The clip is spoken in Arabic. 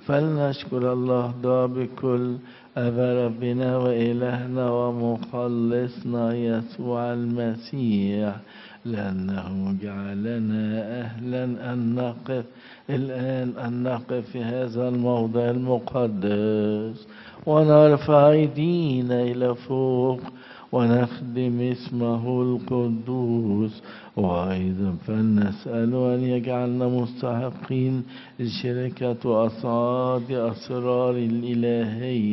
فلنشكر الله ده بكل أبا ربنا وإلهنا ومخلصنا يسوع المسيح، لأنه جعلنا أهلا أن نقف في هذا الموضع المقدس ونرفع أيدينا إلى فوق ونخدم اسمه القدوس. وأيضا فلنسأل أن يجعلنا مستحقين لشركة وأصعاد أسرار الإلهية